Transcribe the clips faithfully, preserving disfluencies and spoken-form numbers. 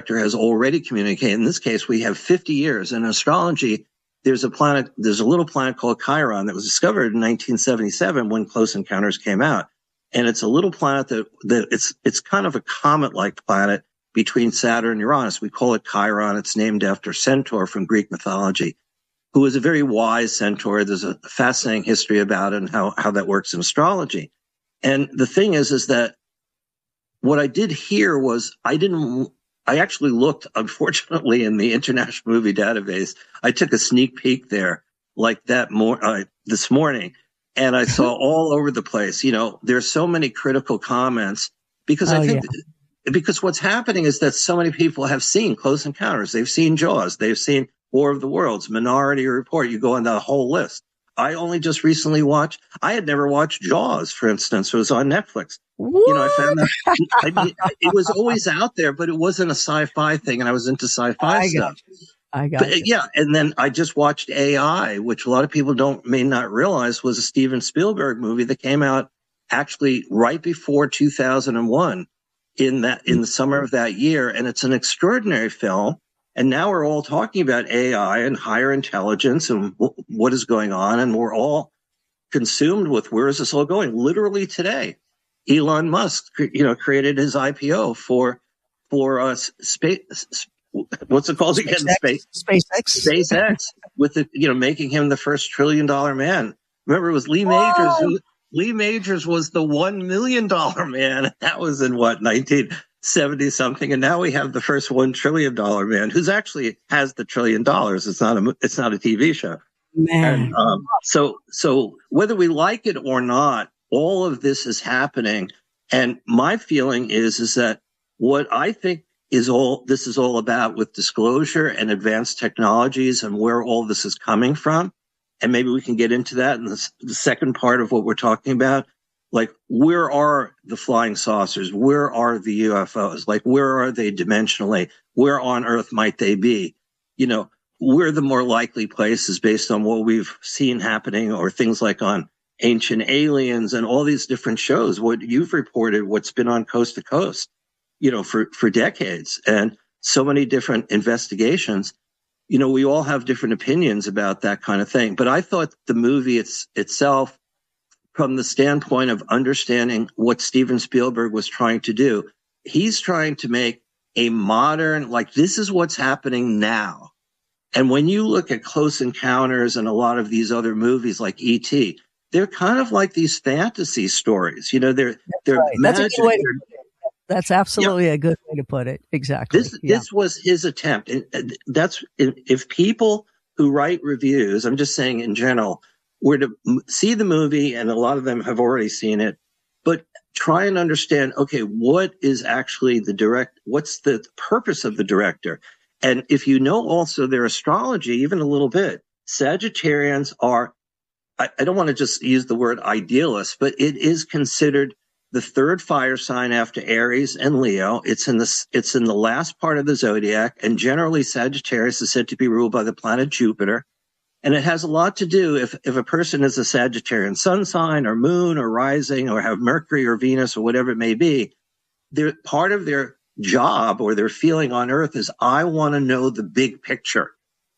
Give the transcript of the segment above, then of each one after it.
director has already communicated. In this case, we have fifty years. In astrology, there's a planet, there's a little planet called Chiron that was discovered in nineteen seventy-seven when Close Encounters came out. And it's a little planet that, that it's, it's kind of a comet-like planet between Saturn and Uranus. We call it Chiron. It's named after Centaur from Greek mythology, who was a very wise centaur. There's a fascinating history about it and how, how that works in astrology. And the thing is, is that what I did here was I didn't, I actually looked, unfortunately, in the International Movie Database. I took a sneak peek there like that more, uh, this morning. And I saw all over the place, you know, there's so many critical comments because oh, I think, yeah. because what's happening is that so many people have seen Close Encounters. They've seen Jaws. They've seen War of the Worlds, Minority Report. You go on the whole list. I only just recently watched, I had never watched Jaws, for instance. It was on Netflix. What? You know, I found that, I mean, it was always out there, but it wasn't a sci-fi thing. And I was into sci-fi I stuff. Got you. I got but, you. Yeah. And then I just watched A I, which a lot of people don't, may not realize was a Steven Spielberg movie that came out actually right before two thousand one in that, in the summer of that year. And it's an extraordinary film. And now we're all talking about A I and higher intelligence and w- what is going on. And we're all consumed with where is this all going? Literally today, Elon Musk, you know, created his I P O for, for uh, space. What's it called again? SpaceX. SpaceX. SpaceX with the, you know, making him the first trillion dollar man. Remember, it was Lee Majors. Who, Lee Majors was the one million dollar man. That was in what, nineteen seventy something. And now we have the first one trillion dollar man who's actually has the trillion dollars. It's not a, it's not a T V show. Man. And, um, so, so whether we like it or not, all of this is happening. And my feeling is, is that what I think is all this is all about with disclosure and advanced technologies and where all this is coming from. And maybe we can get into that in the, the second part of what we're talking about. Like, where are the flying saucers? Where are the U F Os? Like, where are they dimensionally? Where on earth might they be? You know, where the more likely places based on what we've seen happening or things like on Ancient Aliens and all these different shows, what you've reported, what's been on Coast to Coast, you know, for, for decades, and so many different investigations. You know, we all have different opinions about that kind of thing. But I thought the movie it's, itself, from the standpoint of understanding what Steven Spielberg was trying to do, he's trying to make a modern, like, this is what's happening now. And when you look at Close Encounters and a lot of these other movies like E T, they're kind of like these fantasy stories. You know, they're, That's they're right. magic. That's a good way to put it. That's absolutely Yeah. a good way to put it. Exactly. This, yeah. this was his attempt. And that's, if people who write reviews, I'm just saying in general, were to see the movie, and a lot of them have already seen it, but try and understand, okay, what is actually the direct, what's the purpose of the director? And if you know also their astrology, even a little bit, Sagittarians are, I, I don't want to just use the word idealist, but it is considered the third fire sign after Aries and Leo. It's in the, it's in the last part of the zodiac. And generally Sagittarius is said to be ruled by the planet Jupiter. And it has a lot to do if, if a person is a Sagittarian sun sign or moon or rising or have Mercury or Venus or whatever it may be, they're part of their job or their feeling on earth is, I want to know the big picture.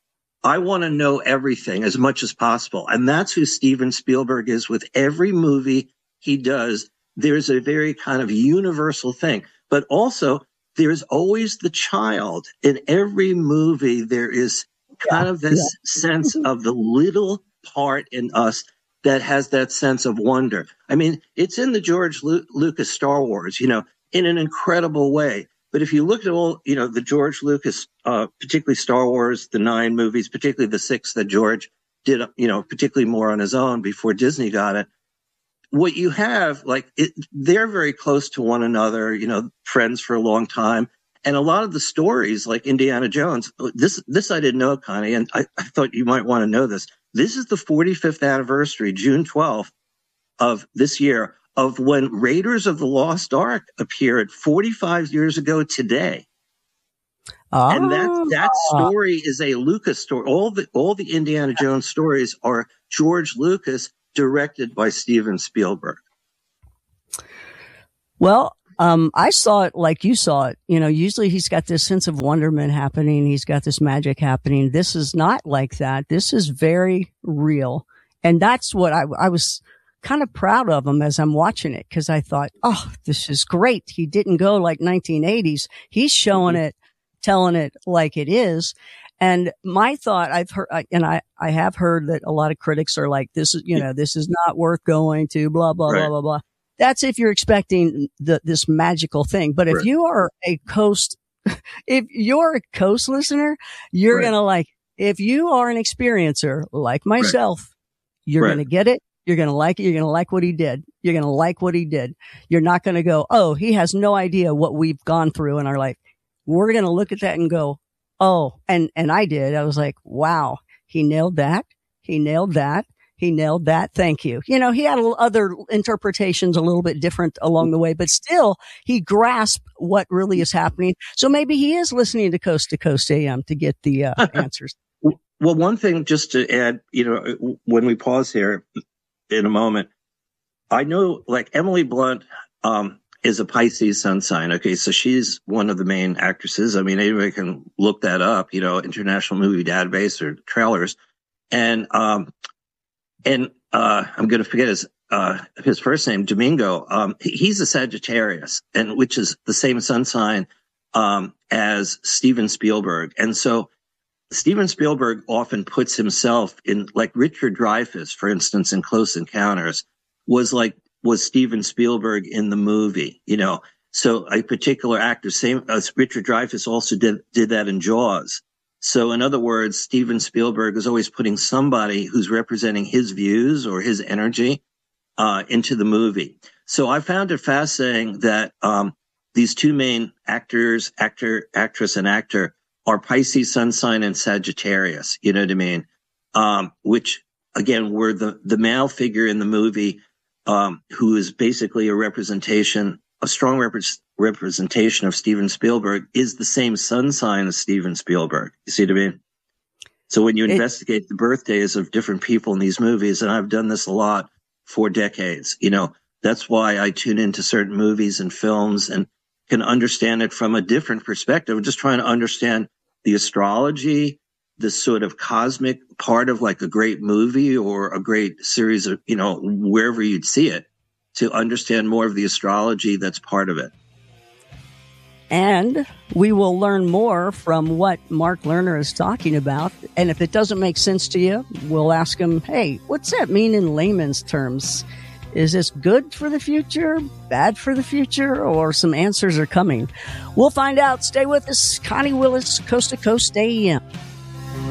I want to know everything as much as possible. And that's who Steven Spielberg is with every movie he does. There's a very kind of universal thing, but also there's always the child in every movie. There is kind of this yeah. sense of the little part in us that has that sense of wonder. I mean, it's in the George Lu- Lucas Star Wars, you know, in an incredible way. But if you look at all, you know, the George Lucas, uh, particularly Star Wars, the nine movies, particularly the six that George did, you know, particularly more on his own before Disney got it. What you have, like, it, they're very close to one another, you know, friends for a long time. And a lot of the stories, like Indiana Jones, this, this I didn't know, Connie, and I, I thought you might want to know this. This is the forty-fifth anniversary, June twelfth of this year, of when Raiders of the Lost Ark appeared forty-five years ago today. Oh. And that, that story is a Lucas story. All the, all the Indiana Jones stories are George Lucas, directed by Steven Spielberg. Well, Um, I saw it like you saw it. You know, usually he's got this sense of wonderment happening. He's got this magic happening. This is not like that. This is very real. And that's what I, I was kind of proud of him as I'm watching it, because I thought, oh, this is great. He didn't go like nineteen eighties. He's showing mm-hmm. it, telling it like it is. And my thought, I've heard, and I, I have heard that a lot of critics are like, this is, you know, this is not worth going to, blah, blah, right. blah, blah, blah. That's if you're expecting the, this magical thing. But if right. you are a Coast, if you're a Coast listener, you're right. going to like, if you are an experiencer like myself, right. you're right. going to get it. You're going to like it. You're going to like what he did. You're going to like what he did. You're not going to go, oh, he has no idea what we've gone through in our life. We're going to look at that and go, oh, and, and I did. I was like, wow, he nailed that. He nailed that. He nailed that. Thank you. You know, he had other interpretations a little bit different along the way, but still he grasped what really is happening. So maybe he is listening to Coast to Coast A M to get the uh, answers. Well, one thing just to add, you know, when we pause here in a moment, I know like Emily Blunt, um, is a Pisces sun sign. Okay. So she's one of the main actresses. I mean, anybody can look that up, you know, International Movie Database or trailers. And, um, and, uh, I'm going to forget his, uh, his first name, Domingo. Um, he's a Sagittarius, and which is the same sun sign, um, as Steven Spielberg. And so Steven Spielberg often puts himself in, like Richard Dreyfuss, for instance, in Close Encounters was like, was Steven Spielberg in the movie, you know. So a particular actor, same as Richard Dreyfuss also did, did that in Jaws. So in other words, Steven Spielberg is always putting somebody who's representing his views or his energy, uh, into the movie. So I found it fascinating that, um, these two main actors, actor, actress and actor are Pisces sun sign and Sagittarius, you know what I mean? Um, which again, were the, the male figure in the movie, Um, who is basically a representation, a strong rep- representation of Steven Spielberg, is the same sun sign as Steven Spielberg. You see what I mean? So when you it, investigate the birthdays of different people in these movies, and I've done this a lot for decades, you know, that's why I tune into certain movies and films and can understand it from a different perspective. I'm just trying to understand the astrology, this sort of cosmic part of like a great movie or a great series of, you know, wherever you'd see it, to understand more of the astrology that's part of it. And we will learn more from what Mark Lerner is talking about. And if it doesn't make sense to you, we'll ask him, hey, what's that mean in layman's terms? Is this good for the future, bad for the future, or some answers are coming? We'll find out. Stay with us. Connie Willis, Coast to Coast A M.